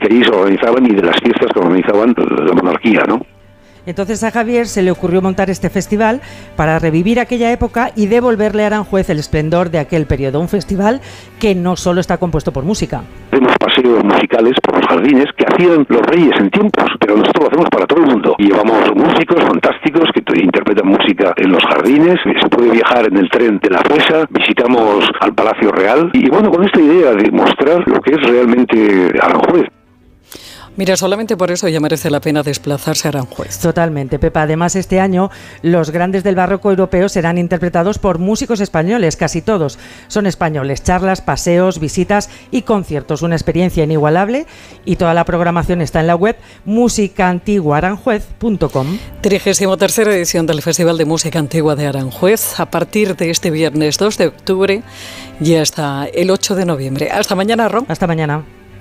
que allí se organizaban y de las fiestas que organizaban la monarquía, ¿no? Entonces a Javier se le ocurrió montar este festival para revivir aquella época y devolverle a Aranjuez el esplendor de aquel periodo. Un festival que no solo está compuesto por música. Tenemos paseos musicales por los jardines que hacían los reyes en tiempos, pero nosotros lo hacemos para todo el mundo. Y llevamos músicos fantásticos que interpretan música en los jardines, se puede viajar en el tren de la Fuesa, visitamos al Palacio Real y bueno, con esta idea de mostrar lo que es realmente Aranjuez. Mira, solamente por eso ya merece la pena desplazarse a Aranjuez. Totalmente, Pepa. Además, este año los grandes del barroco europeo serán interpretados por músicos españoles, casi todos son españoles. Charlas, paseos, visitas y conciertos. Una experiencia inigualable y toda la programación está en la web musicaantiguaaranjuez.com. 33ª edición del Festival de Música Antigua de Aranjuez, a partir de este viernes 2 de octubre y hasta el 8 de noviembre. Hasta mañana, Ro. Hasta mañana.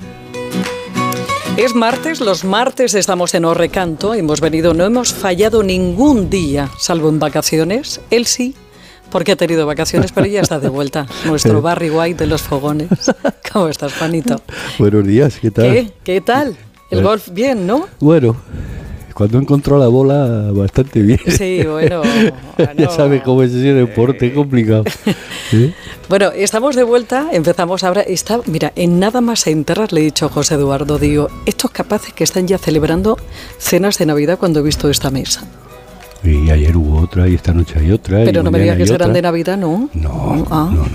Es martes, los martes estamos en Orrecanto, no hemos fallado ningún día, salvo en vacaciones. Él sí, porque ha tenido vacaciones, pero ya está de vuelta. Nuestro Barry White de los fogones. ¿Cómo estás, Juanito? Buenos días, ¿qué tal? ¿Qué tal? El golf bien, ¿no? Bueno, cuando encontró la bola, bastante bien. Sí, bueno. Ya sabes cómo es ese deporte, complicado. ¿Sí? Bueno, estamos de vuelta, empezamos ahora. Mira, en nada más entrar le he dicho a José Eduardo, digo, estos capaces que están ya celebrando cenas de Navidad cuando he visto esta mesa. Y ayer hubo otra y esta noche hay otra. Pero no me digas que serán de Navidad, ¿no? No,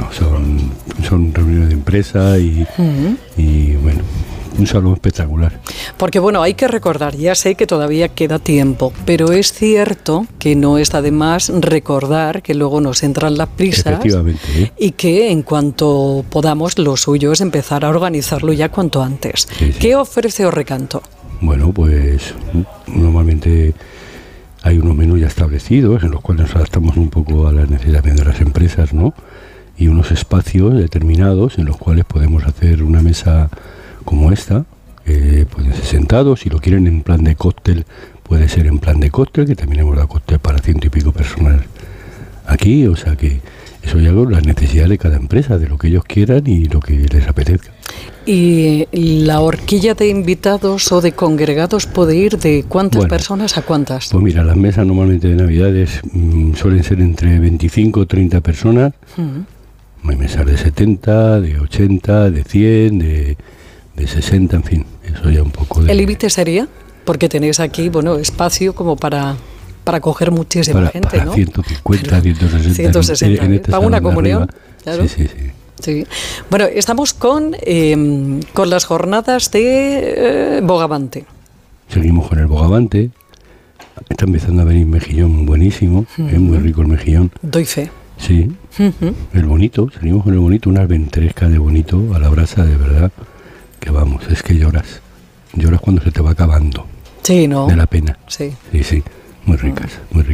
son reuniones de empresa y bueno, un salón espectacular. Porque bueno, hay que recordar, ya sé que todavía queda tiempo, pero es cierto que no está de más recordar que luego nos entran las prisas. Efectivamente, y que en cuanto podamos, lo suyo es empezar a organizarlo ya cuanto antes. Sí. ¿Qué ofrece Orrecanto? Bueno, pues normalmente hay unos menús ya establecidos en los cuales nos adaptamos un poco a las necesidades de las empresas, ¿no? Y unos espacios determinados en los cuales podemos hacer una mesa como esta, pueden ser sentados, si lo quieren en plan de cóctel, puede ser en plan de cóctel, que también hemos dado cóctel para 100 y pico personas aquí, o sea que eso ya es la necesidad de cada empresa, de lo que ellos quieran y lo que les apetezca. ¿Y la horquilla de invitados o de congregados puede ir de cuántas personas a cuántas? Pues mira, las mesas normalmente de Navidades suelen ser entre 25 o 30 personas, hay mesas de 70, de 80, de 100, de 60, en fin, eso ya un poco de... ¿El límite sería? Porque tenéis aquí, bueno, espacio como para coger muchísima gente, para ¿no? 150, 160. En para una comunión, claro. Sí. Bueno, estamos con las jornadas de Bogavante. Seguimos con el Bogavante. Está empezando a venir mejillón buenísimo, es muy rico el mejillón. Doy fe. Sí, el bonito, seguimos con el bonito, unas ventrescas de bonito a la brasa, de verdad, que vamos, es que lloras cuando se te va acabando. Sí, ¿no? De la pena. Sí. Sí, muy ricas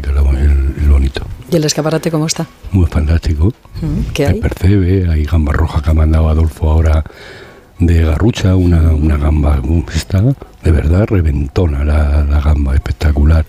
el bonito. ¿Y el escaparate cómo está? Muy fantástico. ¿Qué hay? El percebe, hay gamba roja que ha mandado Adolfo ahora de Garrucha, una gamba, está de verdad reventona la gamba, espectacular.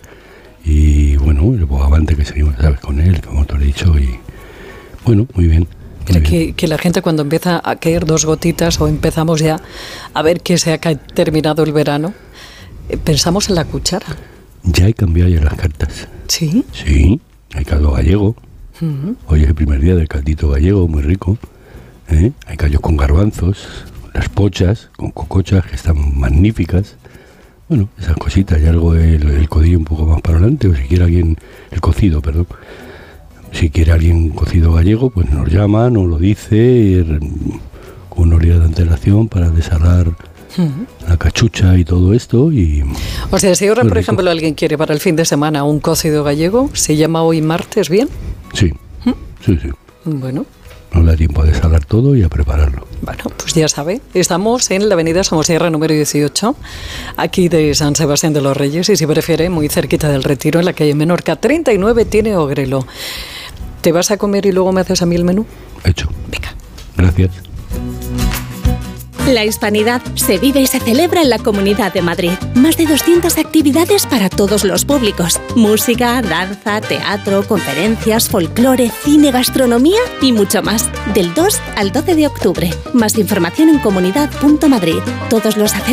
Y bueno, el Bogavante que seguimos, ¿sabes? Con él, como te lo he dicho, y bueno, muy bien. Que la gente cuando empieza a caer dos gotitas o empezamos ya a ver que se ha terminado el verano, pensamos en la cuchara. Ya hay cambiado ya las cartas. ¿Sí? Sí, hay caldo gallego. Hoy es el primer día del caldito gallego, muy rico. Hay callos con garbanzos, las pochas con cocochas que están magníficas. Bueno, esas cositas, y algo el codillo un poco más para adelante, o si quiere alguien, el cocido, perdón. Si quiere alguien cocido gallego, pues nos llama, nos lo dice, con unos días de antelación para deshalar la cachucha y todo esto. O sea, si ahora, por ejemplo, alguien quiere para el fin de semana un cocido gallego, ¿se llama hoy martes bien? Sí, sí. Bueno. Nos da tiempo a deshalar todo y a prepararlo. Bueno, pues ya sabe, estamos en la avenida Somosierra número 18, aquí de San Sebastián de los Reyes, y si prefiere, muy cerquita del Retiro, en la calle Menorca 39, tiene Ogrelo. ¿Te vas a comer y luego me haces a mí el menú? Hecho. Venga. Gracias. La Hispanidad se vive y se celebra en la Comunidad de Madrid. Más de 200 actividades para todos los públicos. Música, danza, teatro, conferencias, folclore, cine, gastronomía y mucho más. Del 2 al 12 de octubre. Más información en comunidad.madrid. Todos los